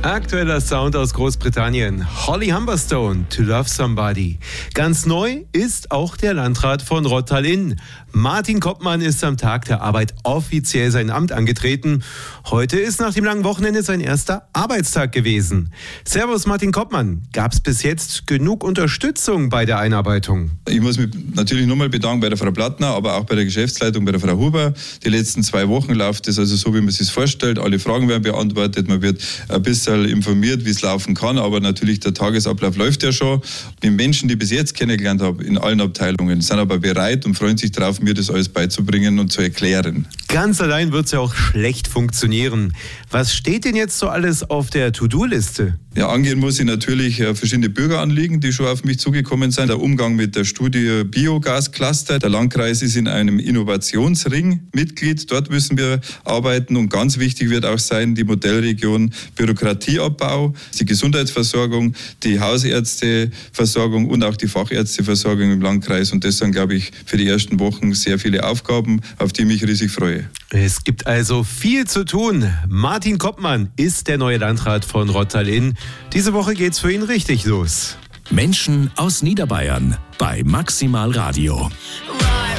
Aktueller Sound aus Großbritannien. Holly Humberstone, To Love Somebody. Ganz neu ist auch der Landrat von Rottal-Inn. Martin Koppmann ist am Tag der Arbeit offiziell sein Amt angetreten. Heute ist nach dem langen Wochenende sein erster Arbeitstag gewesen. Servus Martin Koppmann, gab es bis jetzt genug Unterstützung bei der Einarbeitung? Ich muss mich natürlich nochmal bedanken bei der Frau Plattner, aber auch bei der Geschäftsleitung, bei der Frau Huber. Die letzten 2 Wochen läuft es also so, wie man es sich vorstellt. Alle Fragen werden beantwortet, man wird ein bisschen informiert, wie es laufen kann, aber natürlich der Tagesablauf läuft ja schon. Die Menschen, die ich bis jetzt kennengelernt habe, in allen Abteilungen, sind aber bereit und freuen sich darauf, mir das alles beizubringen und zu erklären. Ganz allein wird es ja auch schlecht funktionieren. Was steht denn jetzt so alles auf der To-Do-Liste? Ja, angehen muss ich natürlich verschiedene Bürgeranliegen, die schon auf mich zugekommen sind. Der Umgang mit der Studie Biogas-Cluster. Der Landkreis ist in einem Innovationsring Mitglied. Dort müssen wir arbeiten. Und ganz wichtig wird auch sein, die Modellregion Bürokratieabbau, die Gesundheitsversorgung, die Hausärzteversorgung und auch die Fachärzteversorgung im Landkreis. Und das sind, glaube ich, für die ersten Wochen sehr viele Aufgaben, auf die ich mich riesig freue. Es gibt also viel zu tun. Martin Koppmann ist der neue Landrat von Rottal-Inn. Diese Woche geht's für ihn richtig los. Menschen aus Niederbayern bei Maximal Radio.